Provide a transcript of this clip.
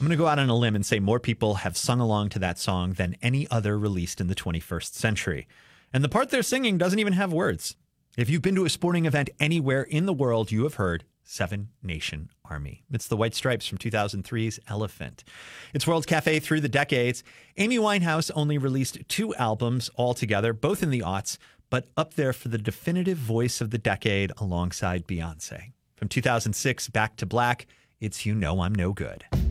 I'm going to go out on a limb and say more people have sung along to that song than any other released in the 21st century. And the part they're singing doesn't even have words. If you've been to a sporting event anywhere in the world, you have heard Seven Nation Army. It's the White Stripes from 2003's Elephant. It's World Cafe through the decades. Amy Winehouse only released 2 albums altogether, both in the aughts, but up there for the definitive voice of the decade alongside Beyonce. From 2006, Back to Black, it's You Know I'm No Good.